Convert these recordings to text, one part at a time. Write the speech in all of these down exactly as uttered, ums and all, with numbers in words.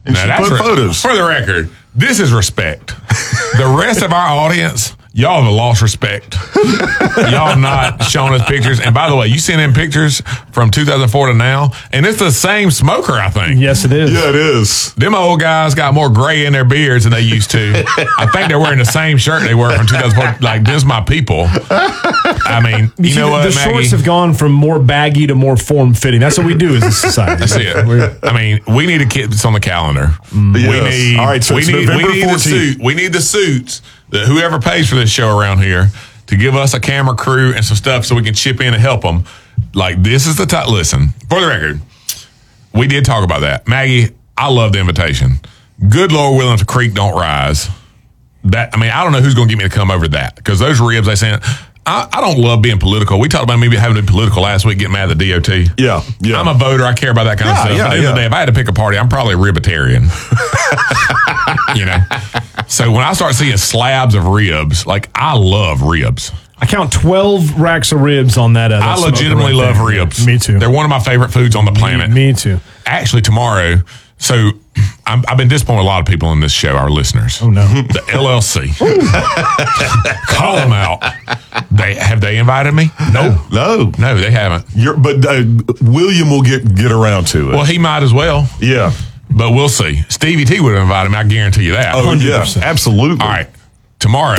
And now, she that's put re- photos. For the record, this is respect. The rest of our audience, y'all have lost respect. Y'all not showing us pictures. And by the way, you sent in pictures from two thousand four to now, and it's the same smoker, I think. Yes, it is. Yeah, it is. Them old guys got more gray in their beards than they used to. I think they're wearing the same shirt they were from two thousand four. Like, this is my people. I mean, you, You know see, what, the Maggie? shorts have gone from more baggy to more form-fitting. That's what we do as a society. That's it. I mean, we need to get this on the calendar. We Yes. need. All right, so we it's need. November we need the fourteenth. suit. We need the suits that whoever pays for this show around here to give us a camera crew and some stuff so we can chip in and help them. Like, this is the time. Listen, for the record, we did talk about that, Maggie. I love the invitation. Good Lord willing, if the creek don't rise. That I mean, I don't know who's going to get me to come over that because those ribs they sent. I, I don't love being political. We talked about maybe having to be political last week, getting mad at the D O T. Yeah, yeah. I'm a voter. I care about that kind Yeah, of stuff. yeah, At the end yeah. of the day, if I had to pick a party, I'm probably a ribitarian. You know? So when I start seeing slabs of ribs, like, I love ribs. I count twelve racks of ribs on that. Uh, that I smoker legitimately right love there. ribs. Me too. They're one of my favorite foods on the planet. Me too. Actually, tomorrow, so I'm, I've been disappointed with a lot of people in this show, our listeners. Oh, no. The L L C. Call them out. They Have they invited me? No. No. No, they haven't. You're, but uh, William will get get around to it. Well, he might as well. yeah. But we'll see. Stevie T would have invited me. I guarantee you that. Oh, one hundred yeah. percent. Absolutely. All right. Tomorrow.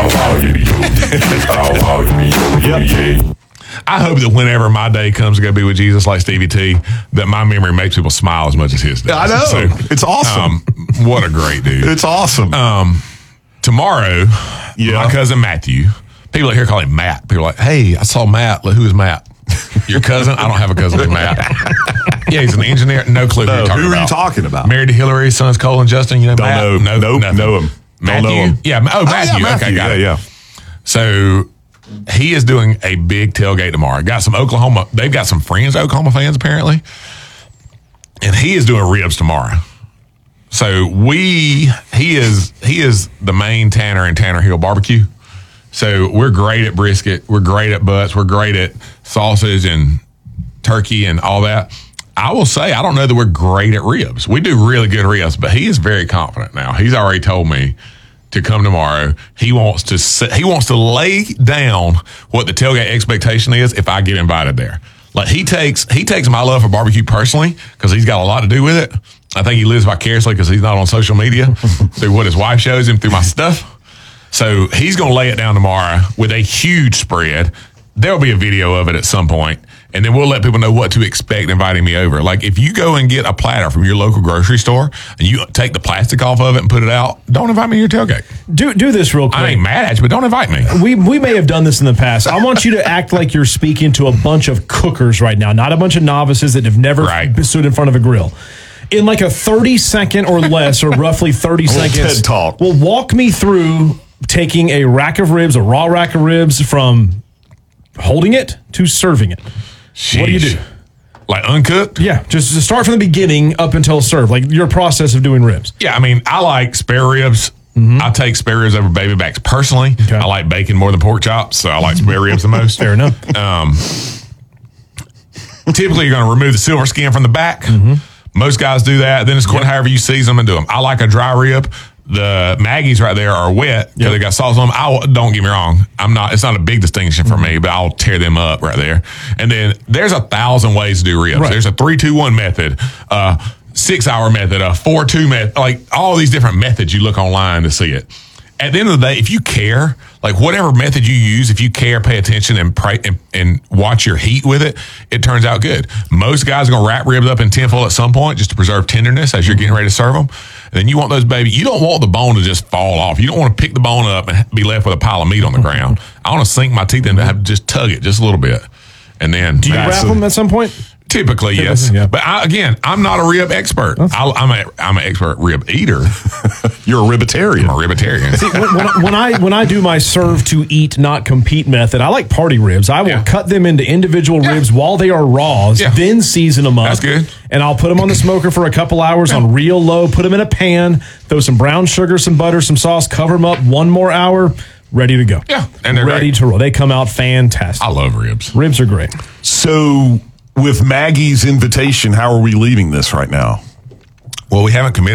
Yep. I hope that whenever my day comes to go be with Jesus like Stevie T, that my memory makes people smile as much as his does. I know. It's awesome. Um, what a great dude. It's awesome. Um, tomorrow, Yeah. my cousin Matthew, people here call him Matt. People are like, hey, I saw Matt. Like, who is Matt? Your cousin? I don't have a cousin named Matt. Yeah, he's an engineer. No clue who No, you're talking who are about. you talking about? Married to Hillary, sons Cole and Justin. You know Don't Matt? know. No, Nope, nothing. know him. Don't Matthew? know him. Yeah. Oh, Matthew. Oh, yeah, Okay, got yeah, it. yeah. So he is doing a big tailgate tomorrow. Got some Oklahoma. They've got some friends, Oklahoma fans apparently, and he is doing ribs tomorrow. So we, he is he is the main tanner in Tanner Hill Barbecue. So we're great at brisket. We're great at butts. We're great at sausage and turkey and all that. I will say, I don't know that we're great at ribs. We do really good ribs, but he is very confident now. He's already told me to come tomorrow. He wants to sit, he wants to lay down what the tailgate expectation is if I get invited there. Like he takes he takes my love for barbecue personally because he's got a lot to do with it. I think he lives vicariously because he's not on social media through what his wife shows him through my stuff. So he's going to lay it down tomorrow with a huge spread. There'll be a video of it at some point, and then we'll let people know what to expect inviting me over. Like, if you go and get a platter from your local grocery store and you take the plastic off of it and put it out, don't invite me to your tailgate. Do do this real quick. I ain't mad at you, but don't invite me. We we may have done this in the past. I want you to act like you're speaking to a bunch of cookers right now, not a bunch of novices that have never Right. stood in front of a grill. In like a thirty second or less, or roughly thirty little seconds, TED Talk. well, walk me through taking a rack of ribs, a raw rack of ribs, from holding it to serving it. What do you do? Sheesh. Like uncooked? Yeah, just to start from the beginning up until serve, like your process of doing ribs. Yeah, I mean, I like spare ribs. I take spare ribs over baby backs personally. Okay. I like bacon more than pork chops, so I like spare ribs the most. Fair enough. Um, typically, you're going to remove the silver skin from the back. Most guys do that. Then it's quite however you season them and do them. I like a dry rib. The Maggies right there are wet because Yep. they got sauce on them. I will- don't get me wrong. I'm not. It's not a big distinction for me, but I'll tear them up right there. And then there's a thousand ways to do ribs. Right. There's a three, two, one method, uh, six hour method, a four, two method. Like all these different methods you look online to see it. At the end of the day, if you care, like whatever method you use, if you care, pay attention and pray and, and watch your heat with it, it turns out good. Most guys are going to wrap ribs up in tinfoil at some point just to preserve tenderness as you're getting ready to serve them. And then you want those baby, you don't want the bone to just fall off. You don't want to pick the bone up and be left with a pile of meat on the ground. I want to sink my teeth in and have to just tug it just a little bit. And then Do you wrap them at some point? Typically, yes. yeah. But I, again, I'm not a rib expert. I, I'm a I'm an expert rib eater. You're a ribitarian. I'm a ribitarian. when, when, I, when I when I do my serve to eat, not compete method, I like party ribs. I will Yeah. cut them into individual Yeah. ribs while they are raws, Yeah. then season them up. That's good. And I'll put them on the smoker for a couple hours on real low. Put them in a pan. Throw some brown sugar, some butter, some sauce. Cover them up one more hour. Ready to go. Yeah, and they're ready great. to roll. They come out fantastic. I love ribs. Ribs are great. So, with Maggie's invitation, how are we leaving this right now? Well, we haven't committed.